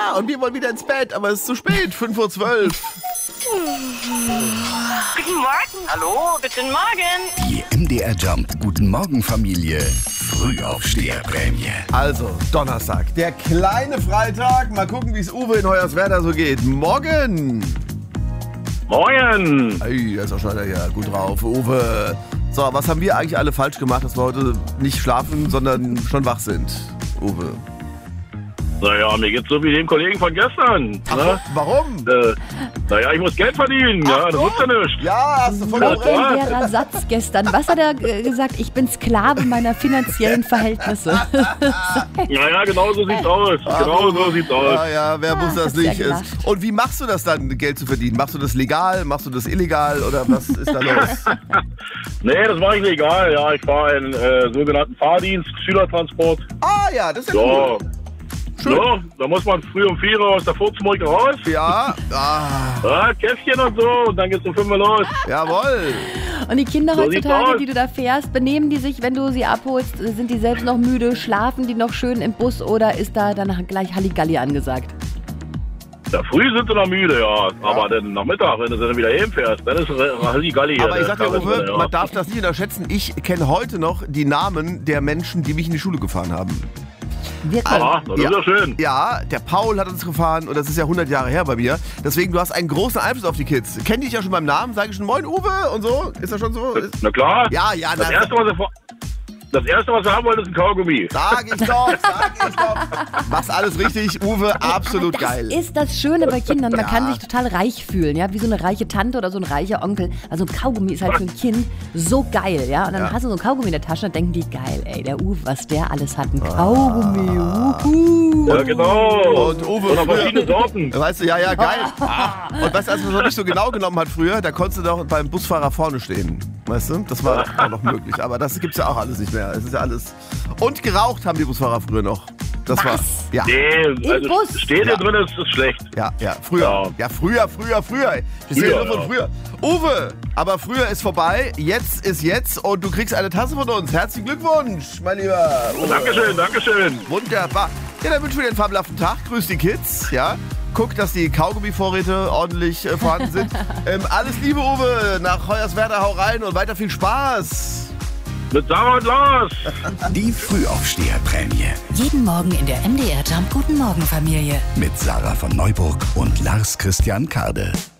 Ja, und wir wollen wieder ins Bett, aber es ist zu spät, 5:12 Uhr. Guten Morgen. Hallo, guten Morgen. Die MDR Jump Guten Morgen Familie Frühaufsteherprämie. Also, Donnerstag, der kleine Freitag. Mal gucken, wie es Uwe in Hoyerswerda so geht. Morgen! Moin! Ey, da ist auch schon ja gut drauf, Uwe. So, was haben wir eigentlich alle falsch gemacht, dass wir heute nicht schlafen, sondern schon wach sind, Uwe? Naja, mir geht's so wie dem Kollegen von gestern. Ach, Ne? warum? Naja, ich muss Geld verdienen. Ach, Ja, das nutzt ja nichts. Ja, hast du voll Legendärer Satz gestern. Was hat er gesagt? Ich bin Sklave meiner finanziellen Verhältnisse. Naja, genau so sieht's aus. Genau so sieht's aus. Ja, wer muss das hast ja nicht? gelacht. Und wie machst du das dann, Geld zu verdienen? Machst du das legal? Machst du das illegal? Oder was ist da los? Nee, das mache ich legal. Ja, ich fahre einen sogenannten Fahrdienst, Schülertransport. Ah ja, das ist ja Ja. cool. Schön. Ja, da muss man früh um 4 Uhr aus der Furzmolke raus. Ja, Ja, Käffchen und so. Und dann geht's um 5 Uhr los. jawohl. Und die Kinder So sieht's heutzutage, aus. die du da fährst, benehmen die sich, wenn du sie abholst, sind die selbst noch müde, schlafen die noch schön im Bus oder ist da dann gleich Halligalli angesagt? Ja, früh sind sie noch müde, ja. Aber dann nach Mittag, wenn du dann wieder hinfährst, dann ist Halligalli. Aber ich sag dir, Uwe, ja. man darf das nicht unterschätzen. Ich kenne heute noch die Namen der Menschen, die mich in die Schule gefahren haben. Wirklich? Aha, das ist ja schön. Ja, der Paul hat uns gefahren und das ist ja 100 Jahre her bei mir. Deswegen, du hast einen großen Einfluss auf die Kids. Kenn dich ja schon beim Namen, sage ich schon Moin Uwe und so. Ist das schon so? Na klar. Ja, Das Erste, was wir haben wollen, ist ein Kaugummi. Sag ich doch. Machst alles richtig, Uwe, absolut das geil. ist das Schöne bei Kindern. Man Ja. kann sich total reich fühlen, ja, wie so eine reiche Tante oder so ein reicher Onkel. Also ein Kaugummi ist halt für ein Kind so geil, ja. Und dann hast du so ein Kaugummi in der Tasche und denken die, geil, ey, der Uwe, was der alles hat. Ein Kaugummi, Ja, genau. Und Uwe Und noch früher- verschiedene Sorten. Weißt du, ja, geil. Und weißt du, als man es noch nicht so genau genommen hat früher, da konntest du doch beim Busfahrer vorne stehen. Weißt du, das war auch noch möglich. Aber das gibt's ja auch alles nicht mehr. Es ist ja alles. Und geraucht haben die Busfahrer früher noch. Das war. Ja. Nee, also Bus? stehen Ja. hier drin ist schlecht. Ja, früher. Ja, früher. Wir sind ja nur von früher. Uwe, aber früher ist vorbei. Jetzt ist jetzt und du kriegst eine Tasse von uns. Herzlichen Glückwunsch, mein lieber Uwe. Dankeschön. Wunderbar. Ja, dann wünschen wir dir einen fabelhaften Tag. Grüß die Kids, ja. Guck, dass die Kaugummi-Vorräte ordentlich vorhanden sind. Alles Liebe, Uwe, nach Hoyerswerda, hau rein und weiter viel Spaß. Mit Sarah und Lars. Die Frühaufsteherprämie Jeden Morgen in der MDR Jump Guten Morgen Familie. mit Sarah von Neuburg und Lars Christian Karde.